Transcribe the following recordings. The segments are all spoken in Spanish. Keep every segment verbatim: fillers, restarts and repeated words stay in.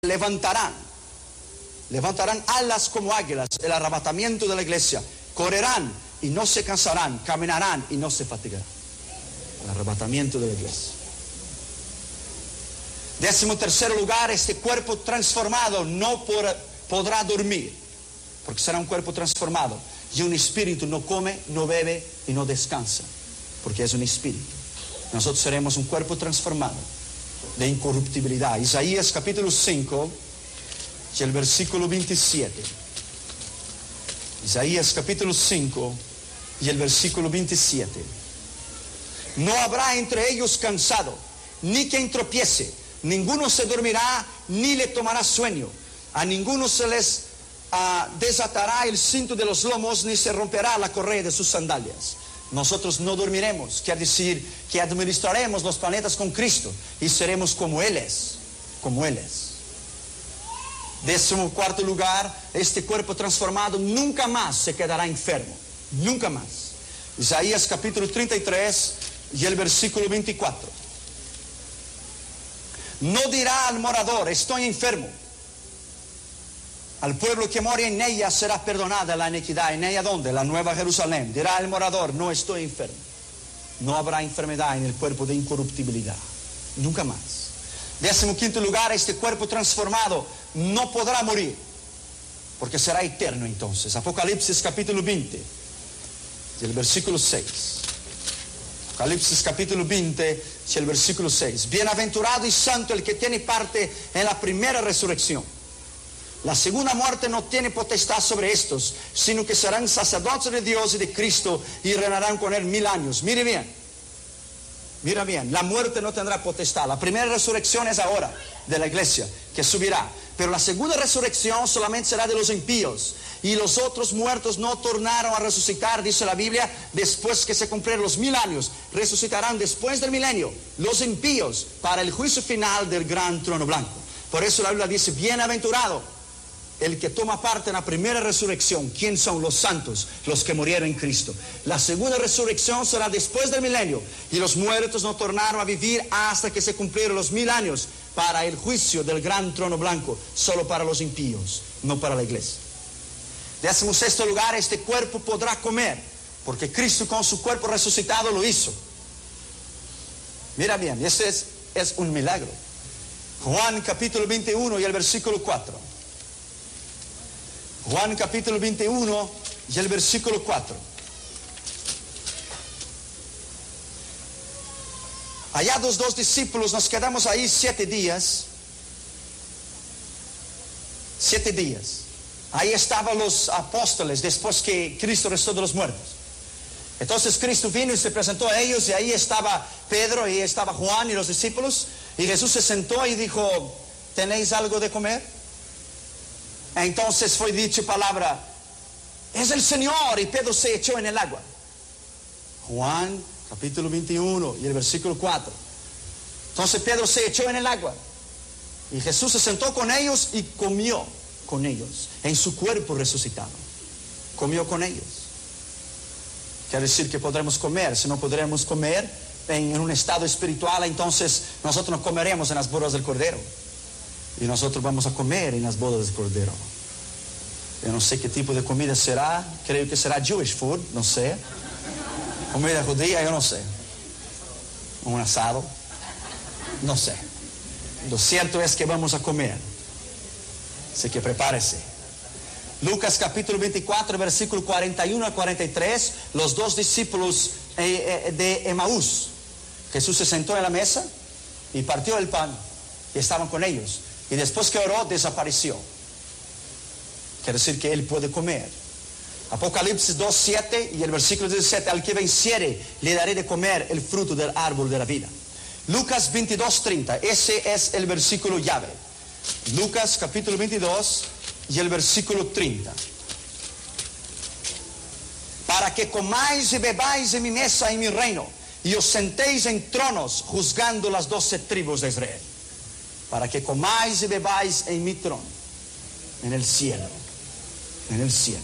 levantarán, levantarán alas como águilas, el arrebatamiento de la iglesia. Correrán y no se cansarán, caminarán y no se fatigarán. El arrebatamiento de la iglesia. Décimo tercer lugar, este cuerpo transformado no por, podrá dormir, porque será un cuerpo transformado. Y un espíritu no come, no bebe y no descansa, porque es un espíritu. Nosotros seremos un cuerpo transformado de incorruptibilidad. Isaías capítulo cinco y el versículo veintisiete. Isaías capítulo cinco y el versículo veintisiete. No habrá entre ellos cansado, ni quien tropiece. Ninguno se dormirá, ni le tomará sueño. A ninguno se les uh, desatará el cinto de los lomos, ni se romperá la correa de sus sandalias. Nosotros no dormiremos, quiere decir que administraremos los planetas con Cristo y seremos como Él es, como Él es. Décimo cuarto lugar, este cuerpo transformado nunca más se quedará enfermo, nunca más. Isaías capítulo treinta y tres y el versículo veinticuatro. No dirá al morador, estoy enfermo. Al pueblo que mora en ella será perdonada la iniquidad. ¿En ella dónde? La Nueva Jerusalén. Dirá el morador, no estoy enfermo. No habrá enfermedad en el cuerpo de incorruptibilidad. Nunca más. Décimo quinto lugar, este cuerpo transformado no podrá morir, porque será eterno entonces. Apocalipsis capítulo veinte, y el versículo seis. Apocalipsis capítulo veinte, y el versículo seis. Bienaventurado y santo el que tiene parte en la primera resurrección. La segunda muerte no tiene potestad sobre estos, sino que serán sacerdotes de Dios y de Cristo y reinarán con Él mil años. Mire bien, mira bien, la muerte no tendrá potestad. La primera resurrección es ahora, de la iglesia, que subirá. Pero la segunda resurrección solamente será de los impíos. Y los otros muertos no tornaron a resucitar, dice la Biblia, después que se cumplieron los mil años. Resucitarán después del milenio, los impíos, para el juicio final del gran trono blanco. Por eso la Biblia dice, bienaventurado el que toma parte en la primera resurrección. ¿Quién son los santos? Los que murieron en Cristo. La segunda resurrección será después del milenio. Y los muertos no tornaron a vivir hasta que se cumplieron los mil años para el juicio del gran trono blanco. Solo para los impíos, no para la iglesia. Décimo sexto lugar, este cuerpo podrá comer, porque Cristo con su cuerpo resucitado lo hizo. Mira bien, ese es, es un milagro. Juan capítulo veintiuno y el versículo cuatro. Juan capítulo veintiuno y el versículo cuatro. Hallados dos discípulos, nos quedamos ahí siete días. Siete días. Ahí estaban los apóstoles después que Cristo resucitó de los muertos. Entonces Cristo vino y se presentó a ellos, y ahí estaba Pedro y estaba Juan y los discípulos. Y Jesús se sentó y dijo, ¿tenéis algo de comer? Entonces fue dicho palabra, es el Señor, y Pedro se echó en el agua. Juan capítulo veintiuno y el versículo cuatro. Entonces Pedro se echó en el agua y Jesús se sentó con ellos y comió con ellos en su cuerpo resucitado. Comió con ellos. Quiere decir que podremos comer. Si no podremos comer en un estado espiritual, entonces nosotros no comeremos en las bodas del Cordero. Y nosotros vamos a comer en las bodas del Cordero. Yo no sé qué tipo de comida será. Creo que será Jewish food, no sé. Comida judía, yo no sé. Un asado, no sé. Lo cierto es que vamos a comer. Así que prepárese. Lucas capítulo veinticuatro, versículo cuarenta y uno a cuarenta y tres. Los dos discípulos eh, eh, de Emaús. Jesús se sentó en la mesa y partió el pan. Y estaban con ellos. Y después que oró, desapareció. Quiere decir que Él puede comer. Apocalipsis dos, siete y el versículo diecisiete. Al que venciere, le daré de comer el fruto del árbol de la vida. Lucas veintidós, treinta. Ese es el versículo llave. Lucas capítulo veintidós y el versículo treinta. Para que comáis y bebáis en mi mesa en mi reino, y os sentéis en tronos, juzgando las doce tribus de Israel. Para que comáis y bebáis en mi trono, en el cielo, en el cielo.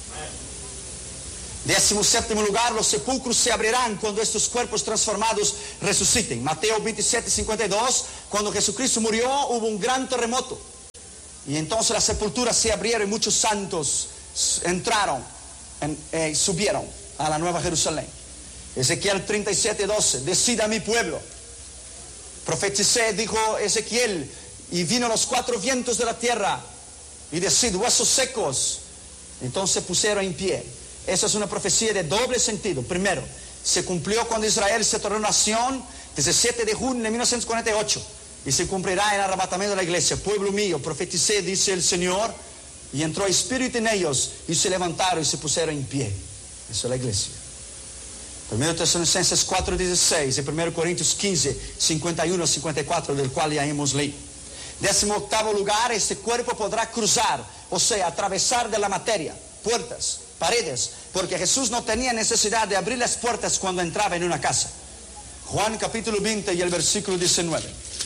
Décimo séptimo lugar, los sepulcros se abrirán cuando estos cuerpos transformados resuciten. Mateo veintisiete, cincuenta y dos, cuando Jesucristo murió hubo un gran terremoto. Y entonces las sepulturas se abrieron y muchos santos entraron, en, eh, subieron a la Nueva Jerusalén. Ezequiel treinta y siete, doce. Decid a mi pueblo. Profeticé, dijo Ezequiel, y vino los cuatro vientos de la tierra. Y decid, huesos secos. Entonces se pusieron en pie. Esa es una profecía de doble sentido. Primero, se cumplió cuando Israel se tornó nación, diecisiete de junio de mil novecientos cuarenta y ocho. Y se cumplirá en el arrebatamiento de la iglesia. Pueblo mío, profeticé, dice el Señor. Y entró espíritu en ellos. Y se levantaron y se pusieron en pie. Eso es la iglesia. primero Tesalonicenses cuatro, dieciséis. Y primero Corintios quince, cincuenta y uno, cincuenta y cuatro. Del cual ya hemos leído. Décimo octavo lugar, este cuerpo podrá cruzar. O sea, atravesar de la materia. Puertas, paredes. Porque Jesús no tenía necesidad de abrir las puertas cuando entraba en una casa. Juan capítulo veinte y el versículo diecinueve.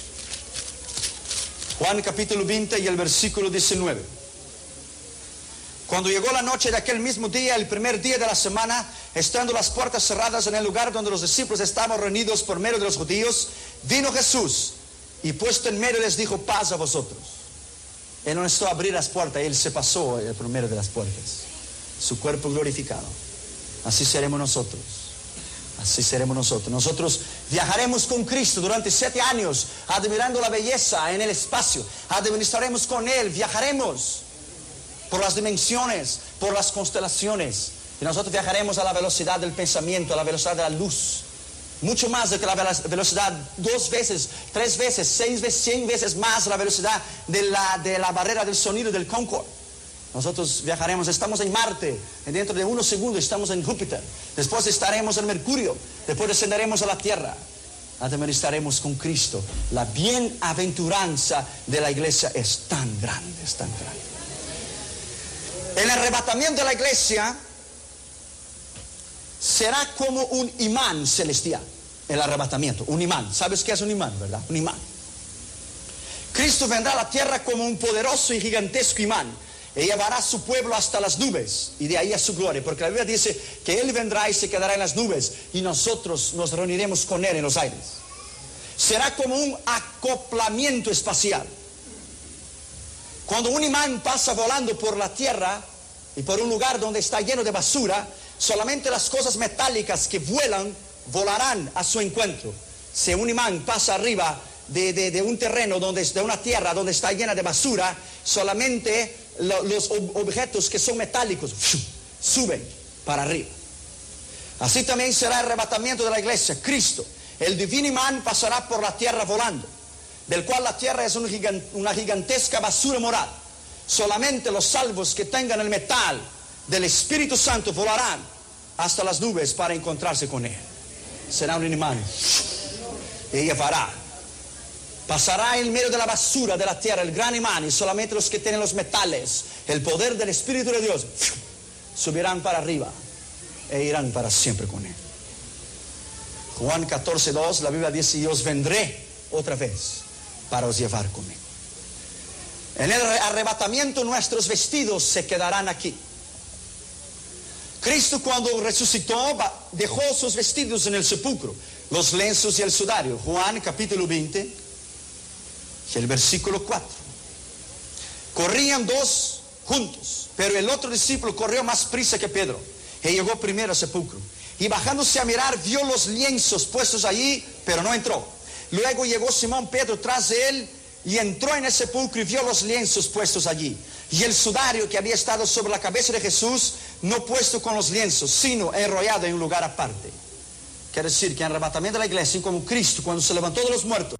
Juan capítulo veinte y el versículo diecinueve. Cuando llegó la noche de aquel mismo día, el primer día de la semana, estando las puertas cerradas en el lugar donde los discípulos estaban reunidos por medio de los judíos, vino Jesús y puesto en medio les dijo, paz a vosotros. Él no necesitó abrir las puertas, Él se pasó el primero de las puertas. Su cuerpo glorificado. Así seremos nosotros. Así seremos nosotros. Nosotros viajaremos con Cristo durante siete años, admirando la belleza en el espacio. Administraremos con Él, viajaremos por las dimensiones, por las constelaciones. Y nosotros viajaremos a la velocidad del pensamiento, a la velocidad de la luz. Mucho más de que la velocidad, dos veces, tres veces, seis veces, cien veces más la velocidad de la, de la barrera del sonido del Concorde. Nosotros viajaremos, estamos en Marte, y dentro de unos segundos estamos en Júpiter. Después estaremos en Mercurio, después descenderemos a la Tierra. Administraremos con Cristo. La bienaventuranza de la iglesia es tan grande, es tan grande. El arrebatamiento de la iglesia será como un imán celestial. El arrebatamiento, un imán. ¿Sabes qué es un imán, verdad? Un imán. Cristo vendrá a la tierra como un poderoso y gigantesco imán. Y llevará a su pueblo hasta las nubes. Y de ahí a su gloria. Porque la Biblia dice que Él vendrá y se quedará en las nubes. Y nosotros nos reuniremos con Él en los aires. Será como un acoplamiento espacial. Cuando un imán pasa volando por la tierra y por un lugar donde está lleno de basura, solamente las cosas metálicas que vuelan, volarán a su encuentro. Si un imán pasa arriba de, de, de un terreno, donde, de una tierra donde está llena de basura, solamente lo, los ob objetos que son metálicos suben para arriba. Así también será el arrebatamiento de la iglesia. Cristo, el divino imán, pasará por la tierra volando, del cual la tierra es una, gigant una gigantesca basura moral. Solamente los salvos que tengan el metal del Espíritu Santo volarán hasta las nubes para encontrarse con Él. Será un imán y llevará, pasará en medio de la basura de la tierra el gran imán, y solamente los que tienen los metales, el poder del Espíritu de Dios, subirán para arriba e irán para siempre con Él. Juan catorce, dos, la Biblia dice, y os vendré otra vez para os llevar conmigo. En el arrebatamiento nuestros vestidos se quedarán aquí. Cristo, cuando resucitó, dejó sus vestidos en el sepulcro, los lienzos y el sudario. Juan capítulo veinte, el versículo cuatro. Corrían dos juntos, pero el otro discípulo corrió más prisa que Pedro y llegó primero al sepulcro. Y bajándose a mirar, vio los lienzos puestos allí, pero no entró. Luego llegó Simón Pedro tras de él y entró en el sepulcro y vio los lienzos puestos allí. Y el sudario que había estado sobre la cabeza de Jesús, no puesto con los lienzos, sino enrollado en un lugar aparte. Quiere decir que en el arrebatamiento de la iglesia, como Cristo, cuando se levantó de los muertos,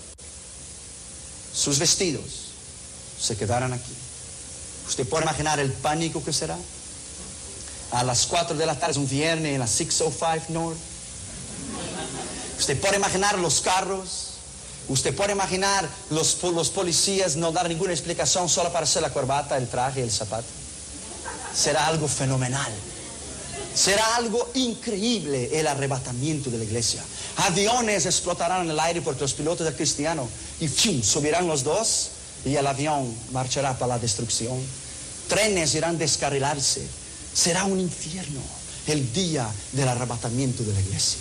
sus vestidos se quedaron aquí. ¿Usted puede imaginar el pánico que será? A las cuatro de la tarde, es un viernes, en la seiscientos cinco North. Usted puede imaginar los carros. Usted puede imaginar los, los policías no dar ninguna explicación solo para hacer la corbata, el traje, el zapato. Será algo fenomenal. Será algo increíble el arrebatamiento de la iglesia. Aviones explotarán en el aire porque los pilotos de cristiano y ¡fium! Subirán los dos y el avión marchará para la destrucción. Trenes irán a descarrilarse. Será un infierno el día del arrebatamiento de la iglesia.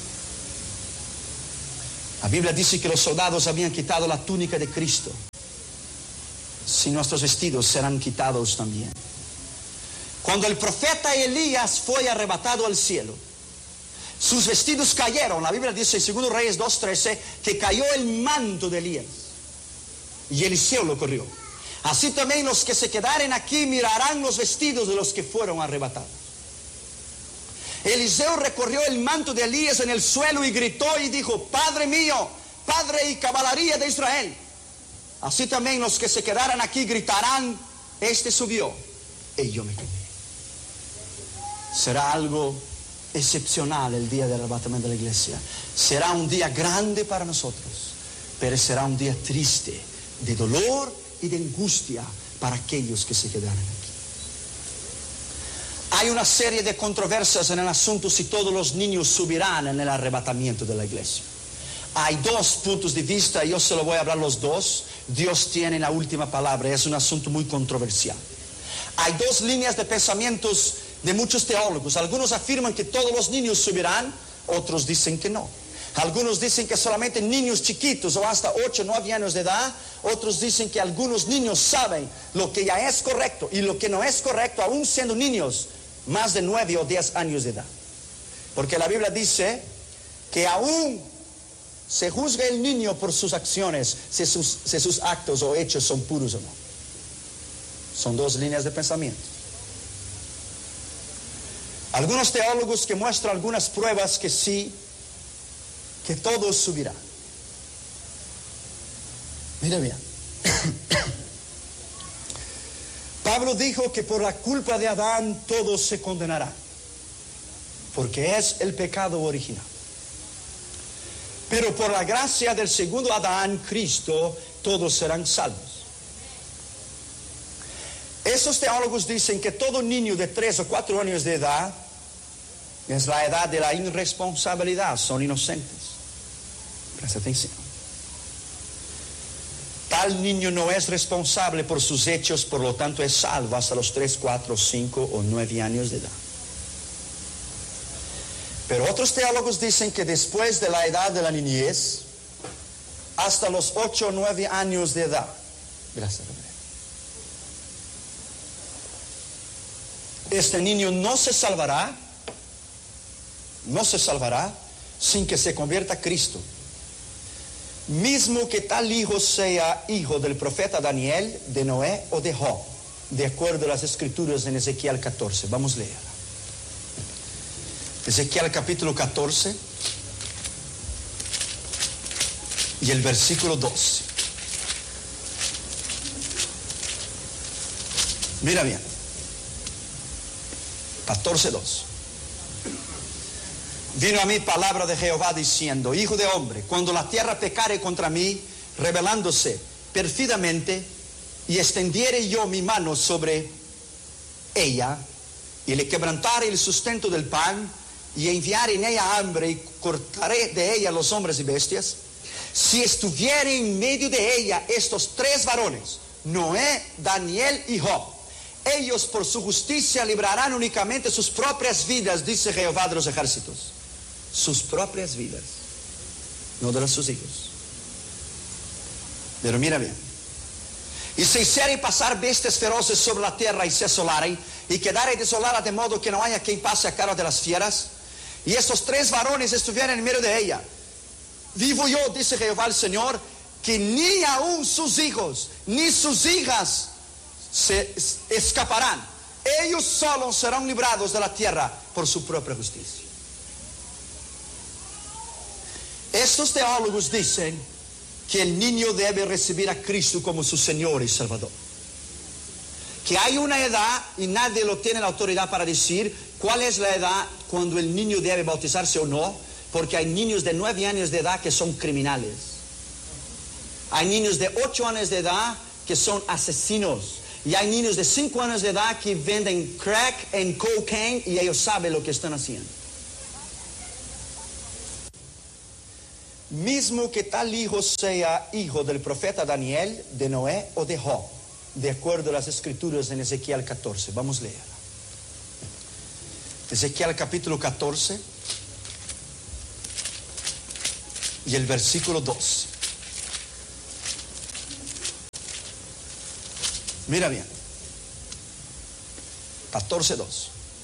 La Biblia dice que los soldados habían quitado la túnica de Cristo si nuestros vestidos serán quitados también. Cuando el profeta Elías fue arrebatado al cielo, sus vestidos cayeron. La Biblia dice en segundo Reyes dos trece que cayó el manto de Elías y Eliseo lo corrió. Así también los que se quedaren aquí mirarán los vestidos de los que fueron arrebatados. Eliseo recorrió el manto de Elías en el suelo y gritó y dijo: Padre mío, Padre y caballería de Israel. Así también los que se quedaran aquí gritarán: este subió y yo me quedé. Será algo excepcional el día del arrebatamiento de la iglesia. Será un día grande para nosotros, pero será un día triste, de dolor y de angustia para aquellos que se quedaran aquí. Hay una serie de controversias en el asunto si todos los niños subirán en el arrebatamiento de la iglesia. Hay dos puntos de vista, yo se lo voy a hablar los dos. Dios tiene la última palabra, es un asunto muy controversial. Hay dos líneas de pensamientos de muchos teólogos. Algunos afirman que todos los niños subirán, otros dicen que no. Algunos dicen que solamente niños chiquitos o hasta ocho o nueve años de edad. Otros dicen que algunos niños saben lo que ya es correcto y lo que no es correcto, aún siendo niños más de nueve o diez años de edad. Porque la Biblia dice que aún se juzga el niño por sus acciones, si sus, si sus actos o hechos son puros o no. Son dos líneas de pensamiento. Algunos teólogos que muestran algunas pruebas que sí, que todos subirán. Mira bien. Pablo dijo que por la culpa de Adán todos se condenarán, porque es el pecado original. Pero por la gracia del segundo Adán, Cristo, todos serán salvos. Esos teólogos dicen que todo niño de tres o cuatro años de edad es la edad de la irresponsabilidad, son inocentes. Presta atención. Tal niño no es responsable por sus hechos, por lo tanto es salvo hasta los tres, cuatro, cinco o nueve años de edad. Pero otros teólogos dicen que después de la edad de la niñez, hasta los ocho o nueve años de edad, gracias, este niño no se salvará, no se salvará sin que se convierta a Cristo. Mismo que tal hijo sea hijo del profeta Daniel, de Noé o de Job, de acuerdo a las escrituras en Ezequiel catorce. Vamos a leer. Ezequiel capítulo catorce y el versículo doce. Mira bien. catorce, dos. Vino a mí palabra de Jehová diciendo: Hijo de hombre, cuando la tierra pecare contra mí, rebelándose perfidamente, y extendiere yo mi mano sobre ella, y le quebrantare el sustento del pan, y enviaré en ella hambre, y cortaré de ella los hombres y bestias, si estuviere en medio de ella estos tres varones, Noé, Daniel y Job, ellos por su justicia librarán únicamente sus propias vidas, dice Jehová de los ejércitos. Sus propias vidas, no de los sus hijos. Pero mira bien. Y se hiciere pasar bestias feroces sobre la tierra y se asolaren, y quedare desolada de modo que no haya quien pase a cara de las fieras, y estos tres varones estuvieran en medio de ella, vivo yo, dice Jehová el Señor, que ni aún sus hijos ni sus hijas se escaparán. Ellos solos serán librados de la tierra por su propia justicia. Estos teólogos dicen que el niño debe recibir a Cristo como su Señor y Salvador. Que hay una edad, y nadie lo tiene la autoridad para decir cuál es la edad cuando el niño debe bautizarse o no, porque hay niños de nueve años de edad que son criminales. Hay niños de ocho años de edad que son asesinos. Y hay niños de cinco años de edad que venden crack and cocaine y ellos saben lo que están haciendo. Mismo que tal hijo sea hijo del profeta Daniel, de Noé o de Job, de acuerdo a las escrituras en Ezequiel catorce. Vamos a leer. Ezequiel capítulo catorce y el versículo doce. Mira bien. catorce dos.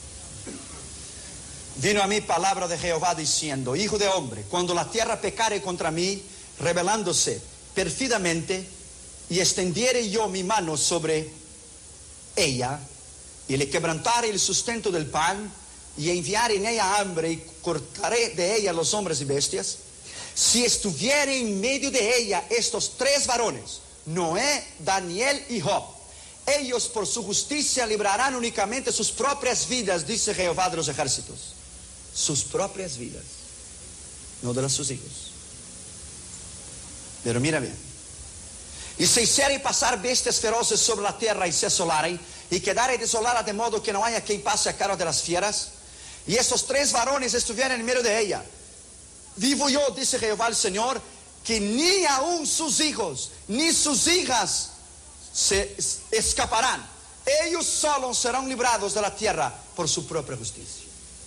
Vino a mí palabra de Jehová diciendo: hijo de hombre, cuando la tierra pecare contra mí, rebelándose pérfidamente, y extendiere yo mi mano sobre ella, y le quebrantare el sustento del pan, y enviaré en ella hambre, y cortaré de ella los hombres y bestias, si estuviere en medio de ella estos tres varones, Noé, Daniel y Job, ellos por su justicia librarán únicamente sus propias vidas, dice Jehová de los ejércitos. Sus propias vidas, no de los sus hijos. Pero mira bien. Y se hiciere pasar bestias feroces sobre la tierra y se asolare, y quedare desolada de modo que no haya quien pase a cargo de las fieras, y estos tres varones estuvieran en medio de ella, vivo yo, dice Jehová el Señor, que ni aun sus hijos ni sus hijas se escaparán. Ellos solos serán librados de la tierra por su propia justicia.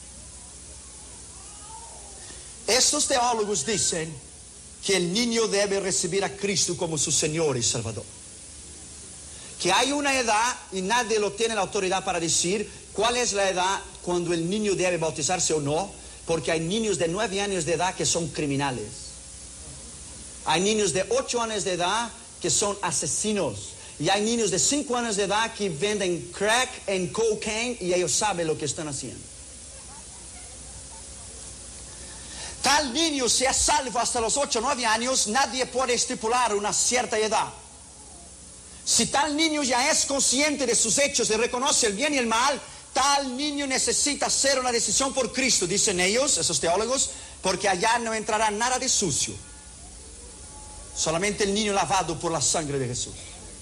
Estos teólogos dicen que el niño debe recibir a Cristo como su Señor y Salvador. Que hay una edad, y nadie lo tiene la autoridad para decir cuál es la edad cuando el niño debe bautizarse o no, porque hay niños de nueve años de edad que son criminales. Hay niños de ocho años de edad que son asesinos. Y hay niños de cinco años de edad que venden crack en cocaine y ellos saben lo que están haciendo. Tal niño sea salvo hasta los ocho o nueve años, nadie puede estipular una cierta edad. Si tal niño ya es consciente de sus hechos y reconoce el bien y el mal, tal niño necesita hacer una decisión por Cristo, dicen ellos, esos teólogos, porque allá no entrará nada de sucio. Solamente el niño lavado por la sangre de Jesús.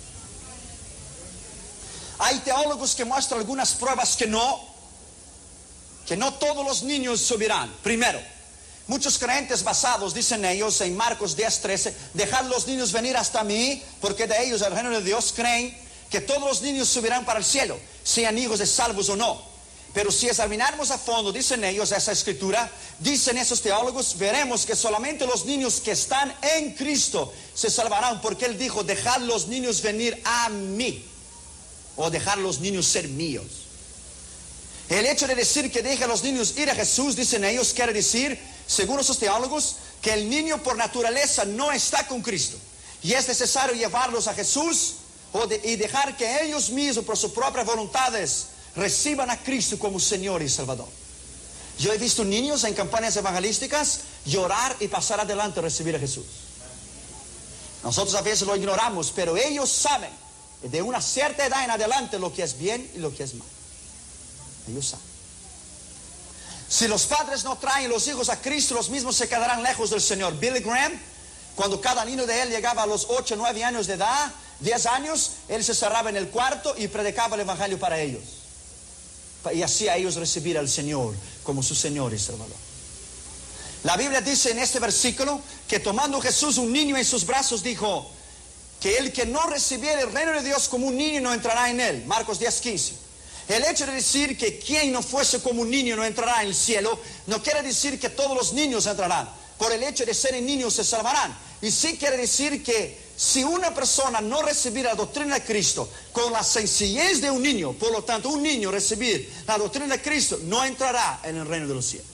Hay teólogos que muestran algunas pruebas que no, que no todos los niños subirán. Primero, muchos creyentes basados, dicen ellos, en Marcos diez trece, dejad los niños venir hasta mí, porque de ellos el reino de Dios, creen que todos los niños subirán para el cielo, sean hijos de salvos o no. Pero si examinamos a fondo, dicen ellos, esa escritura, dicen esos teólogos, veremos que solamente los niños que están en Cristo se salvarán, porque Él dijo, dejad los niños venir a mí, o dejar los niños ser míos. El hecho de decir que deja a los niños ir a Jesús, dicen ellos, quiere decir, según esos teólogos, que el niño por naturaleza no está con Cristo, y es necesario llevarlos a Jesús o de, y dejar que ellos mismos, por sus propias voluntades, reciban a Cristo como Señor y Salvador. Yo he visto niños en campañas evangelísticas llorar y pasar adelante a recibir a Jesús. Nosotros a veces lo ignoramos, pero ellos saben de una cierta edad en adelante lo que es bien y lo que es mal. Ellos saben. Si los padres no traen los hijos a Cristo, los mismos se quedarán lejos del Señor. Billy Graham, cuando cada niño de él llegaba a los ocho o nueve años de edad, diez años, él se cerraba en el cuarto y predicaba el evangelio para ellos. Y hacía a ellos recibir al Señor como su Señor y Salvador. La Biblia dice en este versículo que tomando Jesús un niño en sus brazos, dijo que el que no recibiera el reino de Dios como un niño no entrará en él. Marcos diez quince. El hecho de decir que quien no fuese como un niño no entrará en el cielo, no quiere decir que todos los niños entrarán. Por el hecho de ser niños se salvarán. Y sí quiere decir que si una persona no recibiera la doctrina de Cristo con la sencillez de un niño, por lo tanto un niño recibir la doctrina de Cristo, no entrará en el reino de los cielos.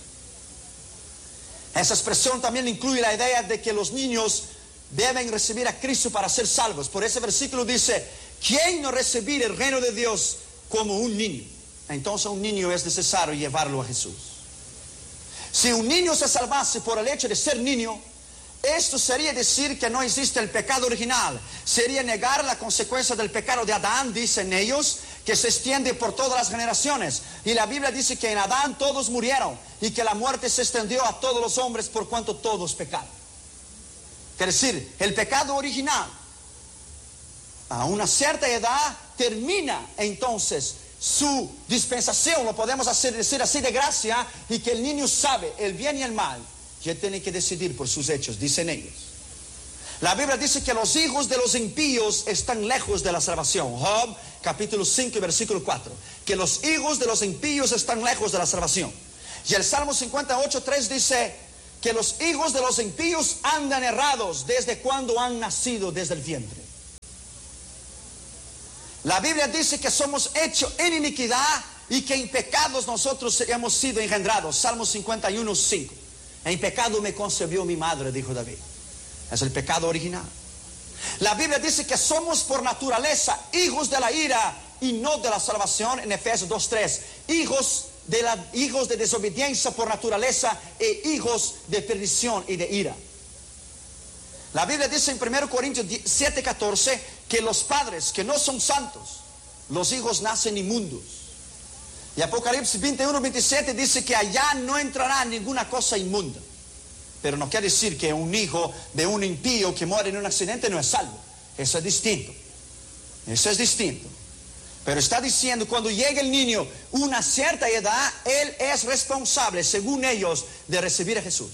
Esa expresión también incluye la idea de que los niños deben recibir a Cristo para ser salvos. Por ese versículo dice, ¿quién no recibir el reino de Dios como un niño? Entonces un niño es necesario llevarlo a Jesús. Si un niño se salvase por el hecho de ser niño, esto sería decir que no existe el pecado original. Sería negar la consecuencia del pecado de Adán, dicen ellos, que se extiende por todas las generaciones. Y la Biblia dice que en Adán todos murieron y que la muerte se extendió a todos los hombres por cuanto todos pecaron. Quiere decir, el pecado original a una cierta edad termina entonces su dispensación, lo podemos hacer, decir así, de gracia, y que el niño sabe el bien y el mal. Ya tiene que decidir por sus hechos, dicen ellos. La Biblia dice que los hijos de los impíos están lejos de la salvación. Job, capítulo cinco y versículo cuatro. Que los hijos de los impíos están lejos de la salvación. Y el Salmo cincuenta y ocho, tres dice que los hijos de los impíos andan errados desde cuando han nacido, desde el vientre. La Biblia dice que somos hechos en iniquidad y que en pecados nosotros hemos sido engendrados. Salmo cincuenta y uno, cinco. En pecado me concebió mi madre, dijo David. Es el pecado original. La Biblia dice que somos por naturaleza hijos de la ira y no de la salvación, en Efesios dos, tres. Hijos de, la, hijos de desobediencia por naturaleza e hijos de perdición y de ira. La Biblia dice en primero Corintios siete, catorce que los padres que no son santos, los hijos nacen inmundos. Y Apocalipsis veintiuno, veintisiete dice que allá no entrará ninguna cosa inmunda. Pero no quiere decir que un hijo de un impío que muere en un accidente no es salvo. Eso es distinto. Eso es distinto. Pero está diciendo, cuando llegue el niño a una cierta edad, él es responsable, según ellos, de recibir a Jesús.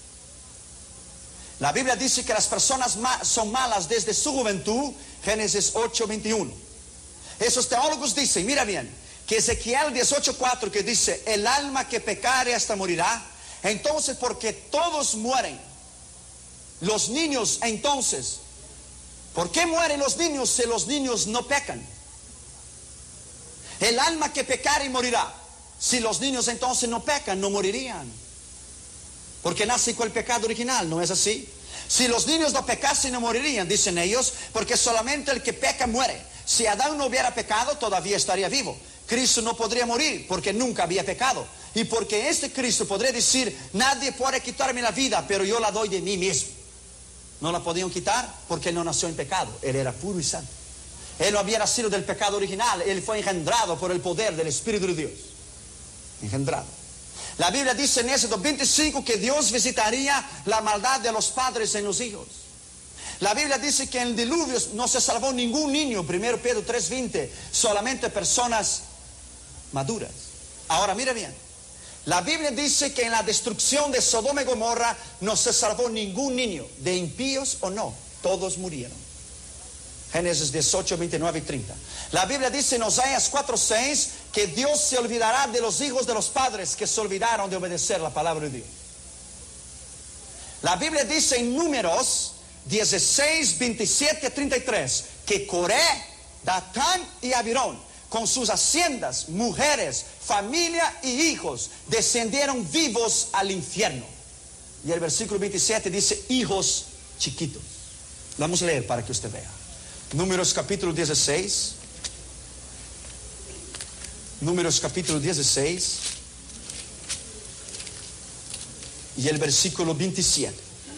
La Biblia dice que las personas ma- son malas desde su juventud, Génesis ocho, veintiuno. Esos teólogos dicen, mira bien, que Ezequiel dieciocho, cuatro, que dice, el alma que pecare hasta morirá. Entonces, porque todos mueren, los niños, entonces, ¿por qué mueren los niños si los niños no pecan? El alma que pecare morirá. Si los niños entonces no pecan, no morirían. Porque nace con el pecado original, ¿no es así? Si los niños no pecasen, no morirían, dicen ellos, porque solamente el que peca muere. Si Adán no hubiera pecado, todavía estaría vivo. Cristo no podría morir, porque nunca había pecado. Y porque este Cristo podría decir, nadie puede quitarme la vida, pero yo la doy de mí mismo. No la podían quitar, porque él no nació en pecado. Él era puro y santo. Él no había nacido del pecado original, él fue engendrado por el poder del Espíritu de Dios. Engendrado. La Biblia dice en Éxodo veinticinco que Dios visitaría la maldad de los padres en los hijos. La Biblia dice que en el diluvio no se salvó ningún niño, primero Pedro tres, veinte, solamente personas maduras. Ahora mira bien, la Biblia dice que en la destrucción de Sodoma y Gomorra no se salvó ningún niño, de impíos o no, todos murieron. Génesis dieciocho, veintinueve y treinta. La Biblia dice en Oseas cuatro, seis que Dios se olvidará de los hijos de los padres que se olvidaron de obedecer la palabra de Dios. La Biblia dice en Números dieciséis, veintisiete, treinta y tres que Coré, Datán y Abirón, con sus haciendas, mujeres, familia y hijos, descendieron vivos al infierno. Y el versículo veintisiete dice hijos chiquitos. Vamos a leer para que usted vea. Números capítulo dieciséis. Números capítulo dieciséis. Y el versículo veintisiete.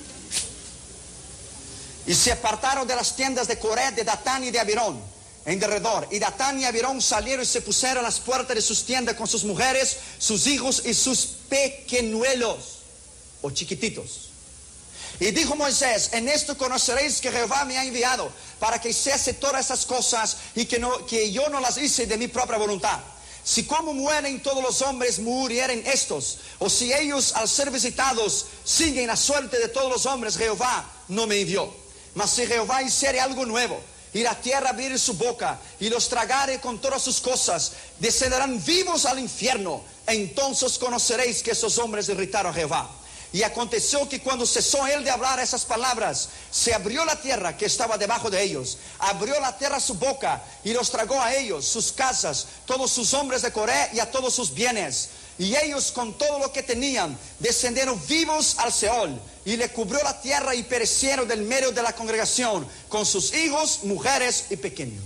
Y se apartaron de las tiendas de Coré, de Datán y de Abirón, en derredor. Y Datán y Abirón salieron y se pusieron a las puertas de sus tiendas con sus mujeres, sus hijos y sus pequeñuelos, o chiquititos. Y dijo Moisés, en esto conoceréis que Jehová me ha enviado para que hiciese todas esas cosas y que, no, que yo no las hice de mi propia voluntad. Si como mueren todos los hombres, murieren estos, o si ellos al ser visitados siguen la suerte de todos los hombres, Jehová no me envió. Mas si Jehová hiciere algo nuevo, y la tierra abriere su boca, y los tragare con todas sus cosas, descenderán vivos al infierno. Entonces conoceréis que esos hombres irritaron a Jehová. Y aconteció que cuando cesó él de hablar esas palabras, se abrió la tierra que estaba debajo de ellos. Abrió la tierra su boca y los tragó a ellos, sus casas, todos sus hombres de Coré y a todos sus bienes. Y ellos con todo lo que tenían descendieron vivos al Seol. Y le cubrió la tierra y perecieron del medio de la congregación, con sus hijos, mujeres y pequeños.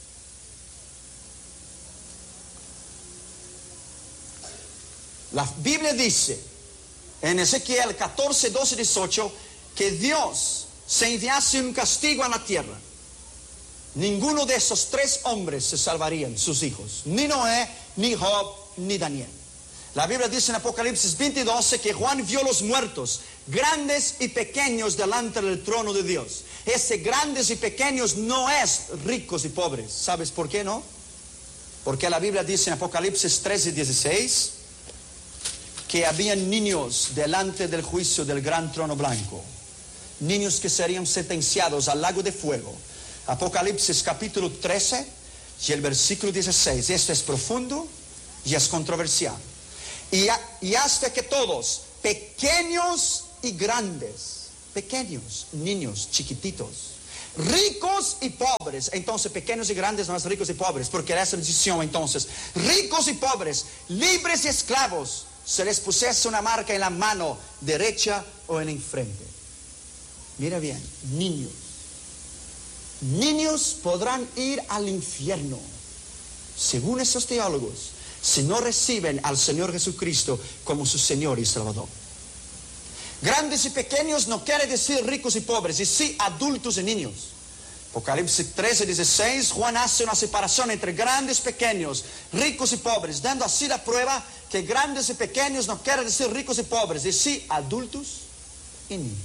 La Biblia dice en Ezequiel catorce, doce, dieciocho que Dios se enviase un castigo a la tierra. Ninguno de esos tres hombres se salvarían, sus hijos, ni Noé, ni Job, ni Daniel. La Biblia dice en Apocalipsis veinte, doce que Juan vio los muertos, grandes y pequeños, delante del trono de Dios. Ese grandes y pequeños no es ricos y pobres. ¿Sabes por qué no? Porque la Biblia dice en Apocalipsis trece, dieciséis que habían niños delante del juicio del gran trono blanco, niños que serían sentenciados al lago de fuego. Apocalipsis capítulo trece y el versículo dieciséis. Esto es profundo y es controversial. Y, a, y hasta que todos, pequeños y grandes, pequeños, niños, chiquititos, ricos y pobres. Entonces, pequeños y grandes no es ricos y pobres, porque era esa decisión. Entonces, ricos y pobres, libres y esclavos, se les pusiese una marca en la mano derecha o en el frente. Mira bien, niños. Niños podrán ir al infierno, según esos teólogos, si no reciben al Señor Jesucristo como su Señor y Salvador. Grandes y pequeños no quiere decir ricos y pobres, y sí adultos y niños. Apocalipsis trece, dieciséis, Juan hace una separación entre grandes y pequeños, ricos y pobres, dando así la prueba que grandes y pequeños no quiere decir ricos y pobres, y sí adultos y niños.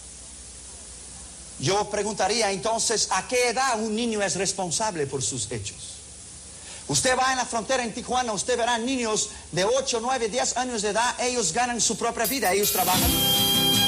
Yo preguntaría entonces, ¿a qué edad un niño es responsable por sus hechos? Usted va en la frontera en Tijuana, usted verá niños de ocho, nueve, diez años de edad, ellos ganan su propia vida, ellos trabajan.